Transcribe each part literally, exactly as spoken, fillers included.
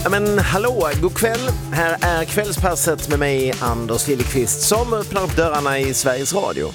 Ja, men hallå, god kväll. Här är kvällspasset med mig, Anders Lillekvist, som öppnar upp dörrarna i Sveriges Radio.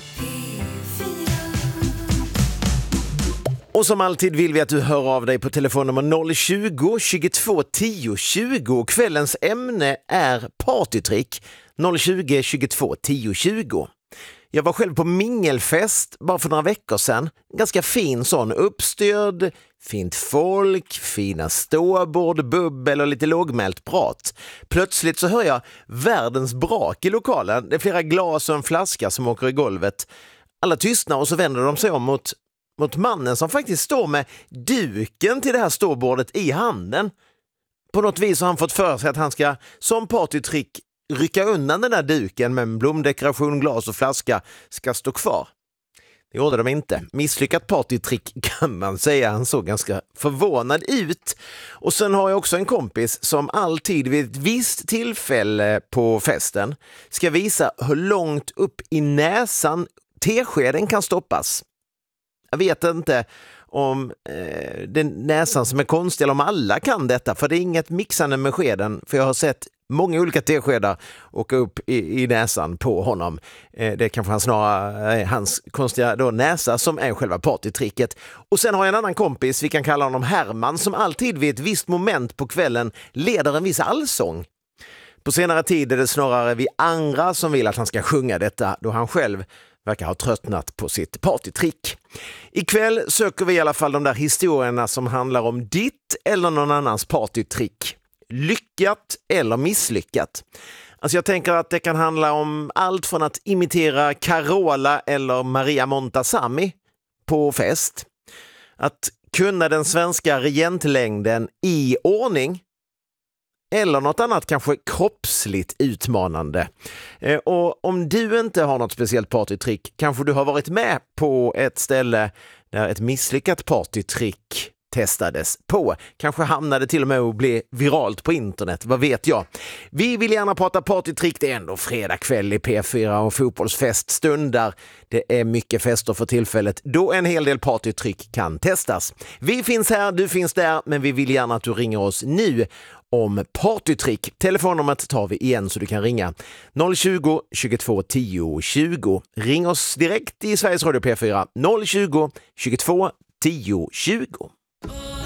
Och som alltid vill vi att du hör av dig på telefonnummer noll tjugo, tjugotvå tio tjugo. Kvällens ämne är partytrick. noll tjugo, tjugotvå tio tjugo. Jag var själv på mingelfest bara för några veckor sedan. Ganska fin sån, uppstyrd, fint folk, fina ståbord, bubbel och lite lågmält prat. Plötsligt så hör jag världens brak i lokalen. Det är flera glas och en flaska som åker i golvet. Alla tystnar och så vänder de sig om mot, mot mannen som faktiskt står med duken till det här ståbordet i handen. På något vis har han fått för sig att han ska som partytrick rycka undan den där duken, med en blomdekoration, glas och flaska ska stå kvar. Det gjorde de inte. Misslyckat partytrick kan man säga. Han såg ganska förvånad ut. Och sen har jag också en kompis som alltid vid ett visst tillfälle på festen ska visa hur långt upp i näsan teskeden kan stoppas. Jag vet inte om eh, den näsan som är konstig eller om alla kan detta, för det är inget mixande med skeden, för jag har sett många olika teskedar åka upp i, i näsan på honom. Eh, det är kanske hans, snarare, eh, hans konstiga då, näsa som är själva partytricket. Och sen har jag en annan kompis, vi kan kalla honom Herman, som alltid vid ett visst moment på kvällen leder en viss allsång. På senare tid är det snarare vi andra som vill att han ska sjunga detta, då han själv verkar ha tröttnat på sitt partytrick. Ikväll söker vi i alla fall de där historierna som handlar om ditt eller någon annans partytrick. Lyckat eller misslyckat. Alltså jag tänker att det kan handla om allt från att imitera Carola eller Maria Montazami på fest. Att kunna den svenska regentlängden i ordning. Eller något annat kanske kroppsligt utmanande. Eh, och om du inte har något speciellt partytrick, kanske du har varit med på ett ställe där ett misslyckat partytrick testades på. Kanske hamnade till och med att bli viralt på internet, vad vet jag. Vi vill gärna prata partytrick, det är ändå fredag kväll i P fyra och fotbollsfest stundar. Det är mycket fester för tillfället, då en hel del partytrick kan testas. Vi finns här, du finns där, men vi vill gärna att du ringer oss nu om partytrick. Telefonnumret tar vi igen så du kan ringa noll tjugo, tjugotvå tio tjugo. Ring oss direkt i Sveriges Radio P fyra noll tjugo, tjugotvå tio tjugo.